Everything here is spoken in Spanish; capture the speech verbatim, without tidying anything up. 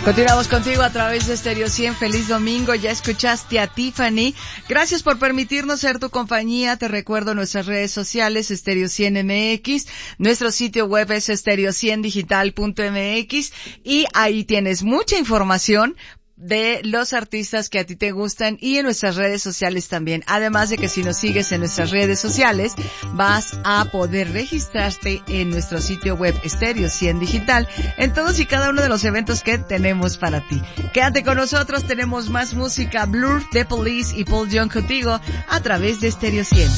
Continuamos contigo a través de Stereo cien. Feliz domingo. Ya escuchaste a Tiffany. Gracias por permitirnos ser tu compañía. Te recuerdo nuestras redes sociales, Stereo cien M X. Nuestro sitio web es stereo cien digital punto m x y ahí tienes mucha información de los artistas que a ti te gustan y en nuestras redes sociales también. Además de que si nos sigues en nuestras redes sociales, vas a poder registrarte en nuestro sitio web Stereo cien Digital en todos y cada uno de los eventos que tenemos para ti. Quédate con nosotros, tenemos más música. Blur, The Police y Paul Young contigo a través de Stereo cien.